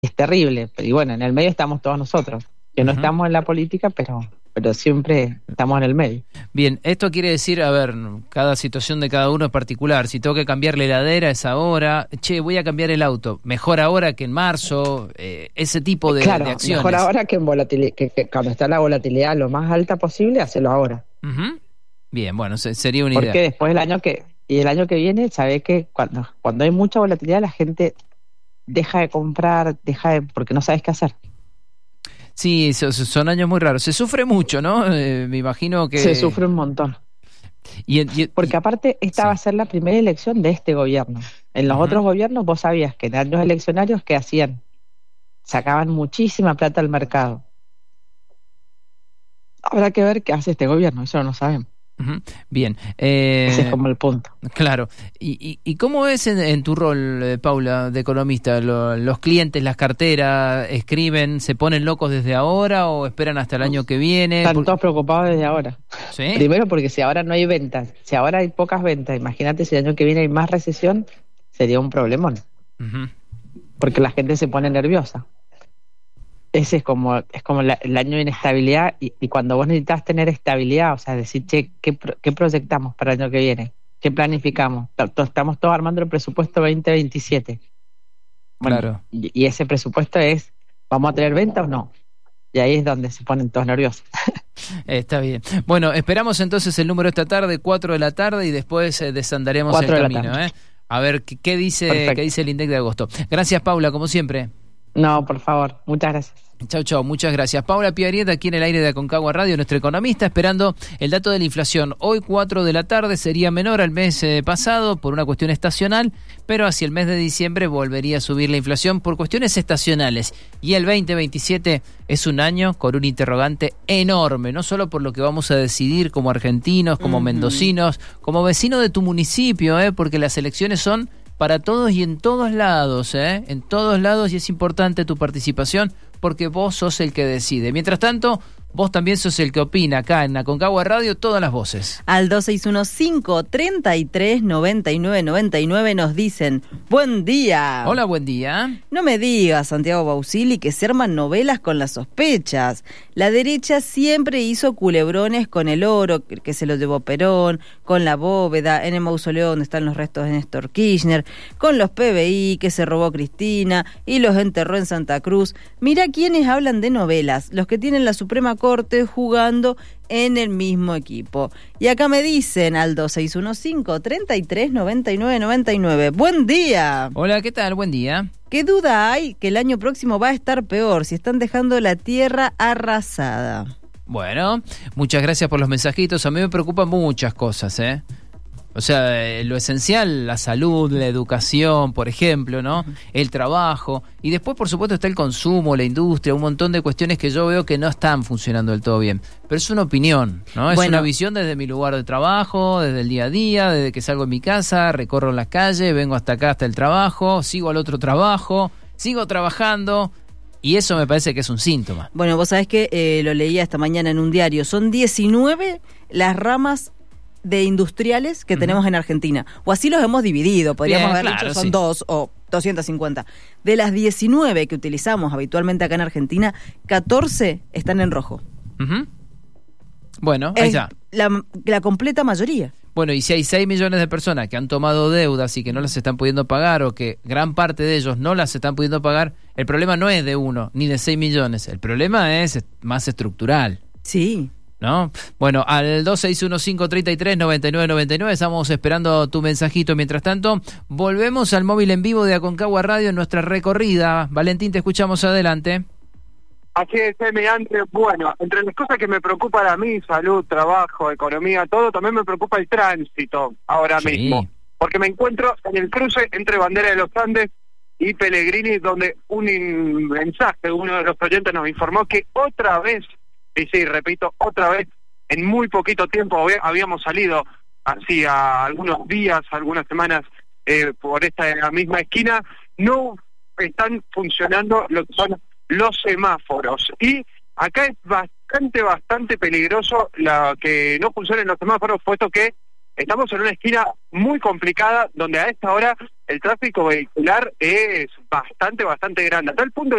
es terrible. Y bueno, en el medio estamos todos nosotros, que no estamos en la política, pero siempre estamos en el medio. Bien, esto quiere decir, a ver, cada situación de cada uno es particular. Si tengo que cambiar la heladera es ahora, voy a cambiar el auto, mejor ahora que en marzo, ese tipo de acciones. Mejor ahora que en volatilidad, que cuando está la volatilidad lo más alta posible, hacerlo ahora. Bien, bueno, sería una idea. Porque después el año que viene, sabe que cuando hay mucha volatilidad la gente deja de comprar, porque no sabes qué hacer. Sí, son años muy raros. Se sufre mucho, ¿no? Me imagino que... Se sufre un montón. Porque aparte esta va a ser la primera elección de este gobierno. En los otros gobiernos vos sabías que en años eleccionarios, ¿qué hacían? Sacaban muchísima plata al mercado. Habrá que ver qué hace este gobierno, eso no lo sabemos. Bien. Ese es como el punto. Claro. ¿Y cómo es en tu rol, Paula, de economista? ¿Los clientes, las carteras, escriben, se ponen locos desde ahora o esperan hasta el año que viene? Están todos preocupados desde ahora. ¿Sí? Primero porque si ahora no hay ventas, si ahora hay pocas ventas, imagínate si el año que viene hay más recesión, sería un problemón. Porque la gente se pone nerviosa. Ese es como el año de inestabilidad y cuando vos necesitas tener estabilidad, o sea, decir, ¿qué proyectamos para el año que viene? ¿Qué planificamos? Estamos todos armando el presupuesto 2027. Bueno, claro. Y ese presupuesto es, ¿vamos a tener venta o no? Y ahí es donde se ponen todos nerviosos. Está bien. Bueno, esperamos entonces el número esta tarde, 4 de la tarde, y después desandaremos el camino. A ver qué dice el INDEC de agosto. Gracias, Paula, como siempre. No, por favor, muchas gracias. Chau, muchas gracias. Paula Piarieta, aquí en el aire de Aconcagua Radio, nuestro economista, esperando el dato de la inflación. Hoy 4 de la tarde sería menor al mes pasado por una cuestión estacional, pero hacia el mes de diciembre volvería a subir la inflación por cuestiones estacionales. Y el 2027 es un año con un interrogante enorme, no solo por lo que vamos a decidir como argentinos, como mendocinos, como vecinos de tu municipio, porque las elecciones son para todos y en todos lados, en todos lados, y es importante tu participación porque vos sos el que decide. Mientras tanto, vos también sos el que opina acá en Aconcagua Radio, todas las voces. Al 2615-339999 nos dicen, buen día. Hola, buen día. No me digas, Santiago Bausili, que se arman novelas con las sospechas. La derecha siempre hizo culebrones con el oro, que se lo llevó Perón, con la bóveda, en el mausoleo donde están los restos de Néstor Kirchner, con los PBI que se robó Cristina y los enterró en Santa Cruz. Mirá quiénes hablan de novelas, los que tienen la Suprema Corte jugando en el mismo equipo. Y acá me dicen al 2615-339999. ¡Buen día! Hola, ¿qué tal? Buen día. ¿Qué duda hay que el año próximo va a estar peor si están dejando la tierra arrasada? Bueno, muchas gracias por los mensajitos. A mí me preocupan muchas cosas, O sea, lo esencial, la salud, la educación, por ejemplo, ¿no? El trabajo. Y después, por supuesto, está el consumo, la industria, un montón de cuestiones que yo veo que no están funcionando del todo bien. Pero es una opinión, ¿no? Es una visión desde mi lugar de trabajo, desde el día a día, desde que salgo de mi casa, recorro las calles, vengo hasta acá, hasta el trabajo, sigo al otro trabajo, sigo trabajando. Y eso me parece que es un síntoma. Bueno, vos sabés que lo leía esta mañana en un diario. Son 19 las ramas de industriales que tenemos en Argentina. O así los hemos dividido, podríamos haber dicho son 2 o 250. De las 19 que utilizamos habitualmente acá en Argentina, 14 están en rojo. Bueno, ahí está. La completa mayoría. Bueno, y si hay 6 millones de personas que han tomado deudas y que no las están pudiendo pagar, o que gran parte de ellos no las están pudiendo pagar, el problema no es de 1 ni de 6 millones, el problema es más estructural. Sí. ¿No? Bueno, al 2615-339999 estamos esperando tu mensajito. Mientras tanto, volvemos al móvil en vivo de Aconcagua Radio en nuestra recorrida. Valentín, te escuchamos, adelante. Así es, antes, bueno, entre las cosas que me preocupan a mí, salud, trabajo, economía, todo, también me preocupa el tránsito ahora mismo. Porque me encuentro en el cruce entre Bandera de los Andes y Pellegrini, donde un mensaje, uno de los oyentes nos informó que otra vez, y sí, repito, otra vez, en muy poquito tiempo habíamos salido así a algunos días, algunas semanas por esta misma esquina, no están funcionando lo que son los semáforos. Y acá es bastante peligroso que no funcionen los semáforos, puesto que estamos en una esquina muy complicada, donde a esta hora el tráfico vehicular es bastante grande, a tal punto